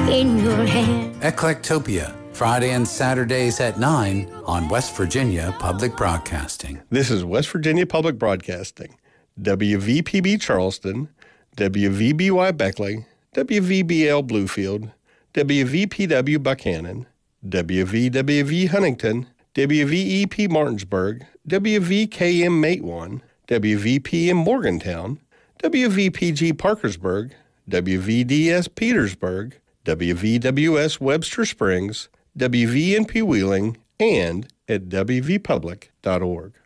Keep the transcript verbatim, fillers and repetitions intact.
in your hand. Eclectopia, Friday and Saturdays at nine on West Virginia Public Broadcasting. This is West Virginia Public Broadcasting, W V P B Charleston, W V B Y Beckley, W V B L Bluefield, W V P W Buchanan, W V W V Huntington, W V E P Martinsburg, W V K M Matewan, W V P M Morgantown, W V P G Parkersburg, W V D S Petersburg, W V W S Webster Springs, W V N P Wheeling, and at W V public dot org.